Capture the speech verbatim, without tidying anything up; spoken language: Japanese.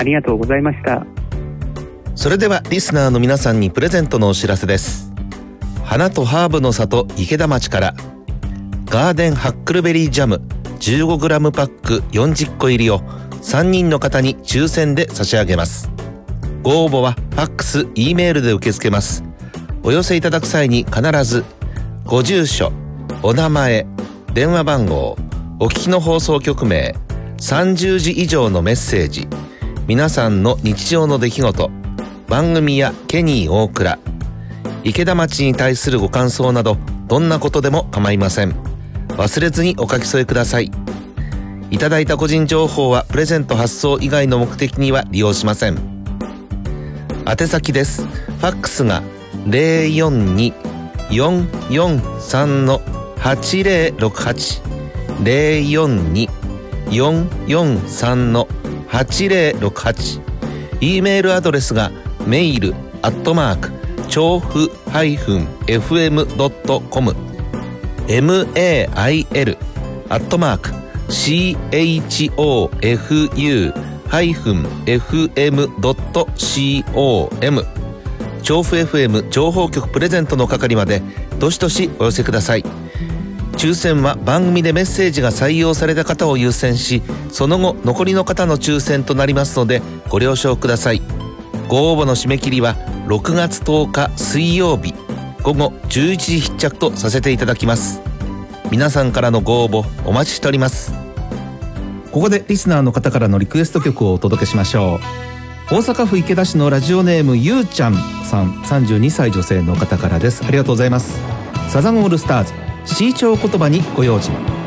ありがとうございました。 それではリスナーの皆さんにプレゼントのお知らせです。花とハーブの里池田町からガーデンハックルベリージャム じゅうごグラム パックよんじゅっこ入りをさんにんの方に抽選で差し上げます。ご応募はファックス、E メールで受け付けます。お寄せいただく際に必ずご住所、お名前、電話番号、お聞きの放送局名、さんじゅうじ以上のメッセージ、皆さんの日常の出来事、番組やケニー大倉、池田町に対するご感想などどんなことでも構いません。忘れずにお書き添えください。いただいた個人情報はプレゼント発送以外の目的には利用しません。宛先です。ファックスが ゼロよんに よんよんさん はちゼロろくはち ゼロよんに よんよんさん はちゼロろくはち。 E メールアドレスがメイルアットマーク調布 エフエム ドットコム メール アットマーク チョーフ エフエム ドットコム 調布 エフエム 情報局プレゼントの係までどしどしお寄せください。抽選は番組でメッセージが採用された方を優先し、その後残りの方の抽選となりますのでご了承ください。ご応募の締め切りはろくがつとおか水曜日ごごじゅういちじ必着とさせていただきます。皆さんからのご応募お待ちしております。ここでリスナーの方からのリクエスト曲をお届けしましょう。大阪府池田市のラジオネームゆうちゃんさん、さんじゅうにさい女性の方からです。ありがとうございます。サザンオールスターズ、 C 調言葉にご用心。